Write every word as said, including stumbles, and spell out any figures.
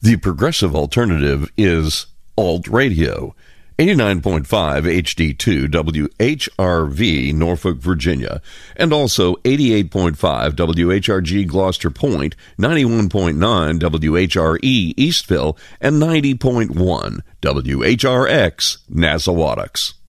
The progressive alternative is Alt Radio. eighty-nine point five H D two W H R V, Norfolk, Virginia, and also eighty-eight point five W H R G Gloucester Point, ninety-one point nine W H R E Eastville, and ninety point one W H R X Nassauwatucks.